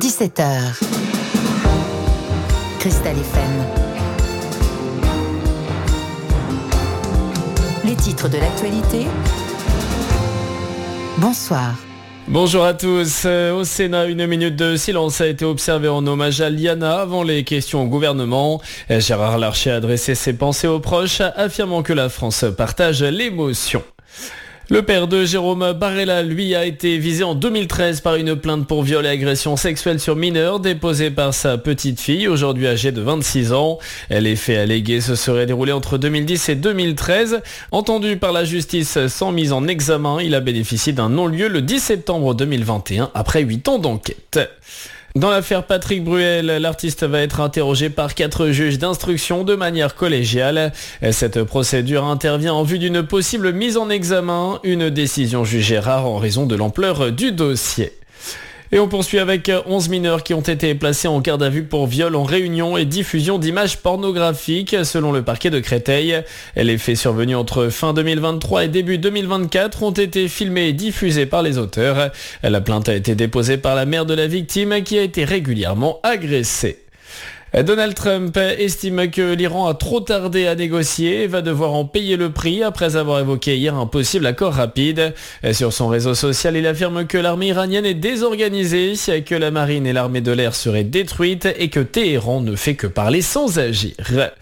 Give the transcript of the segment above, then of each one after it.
17h. Cristal FM. Les titres de l'actualité. Bonsoir. Bonjour à tous. Au Sénat, une minute de silence a été observée en hommage à Liana avant les questions au gouvernement. Gérard Larcher a adressé ses pensées aux proches, affirmant que la France partage l'émotion. Le père de Jérôme Barella, lui, a été visé en 2013 par une plainte pour viol et agression sexuelle sur mineur déposée par sa petite fille, aujourd'hui âgée de 26 ans. Les faits allégués se seraient déroulés entre 2010 et 2013. Entendu par la justice sans mise en examen, il a bénéficié d'un non-lieu le 10 septembre 2021 après 8 ans d'enquête. Dans l'affaire Patrick Bruel, l'artiste va être interrogé par 4 juges d'instruction de manière collégiale. Cette procédure intervient en vue d'une possible mise en examen, une décision jugée rare en raison de l'ampleur du dossier. Et on poursuit avec 11 mineurs qui ont été placés en garde à vue pour viol en réunion et diffusion d'images pornographiques selon le parquet de Créteil. Les faits survenus entre fin 2023 et début 2024 ont été filmés et diffusés par les auteurs. La plainte a été déposée par la mère de la victime qui a été régulièrement agressée. Donald Trump estime que l'Iran a trop tardé à négocier et va devoir en payer le prix après avoir évoqué hier un possible accord rapide. Sur son réseau social, il affirme que l'armée iranienne est désorganisée, que la marine et l'armée de l'air seraient détruites et que Téhéran ne fait que parler sans agir.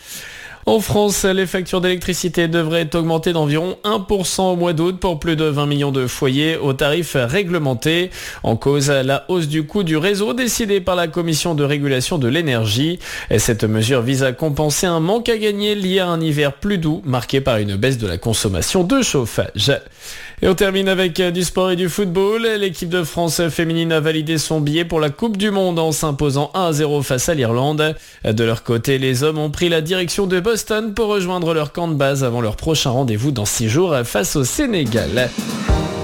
En France, les factures d'électricité devraient augmenter d'environ 1% au mois d'août pour plus de 20 millions de foyers au tarif réglementé. En cause, la hausse du coût du réseau décidée par la Commission de régulation de l'énergie. Cette mesure vise à compenser un manque à gagner lié à un hiver plus doux marqué par une baisse de la consommation de chauffage. Et on termine avec du sport et du football. L'équipe de France féminine a validé son billet pour la Coupe du Monde en s'imposant 1-0 face à l'Irlande. De leur côté, les hommes ont pris la direction de Boston pour rejoindre leur camp de base avant leur prochain rendez-vous dans 6 jours face au Sénégal.